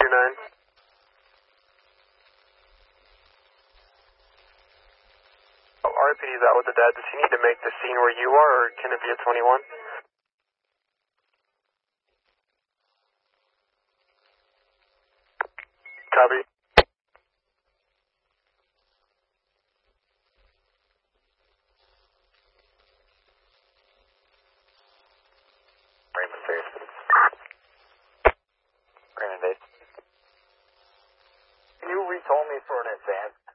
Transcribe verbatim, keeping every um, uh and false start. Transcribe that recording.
nine. Oh, R I P D's out with the dad. Does he need to make the scene where you are, or can it be a twenty-one? Copy. Raymond Fairson. Raymond Bates. Can you retold me for an advance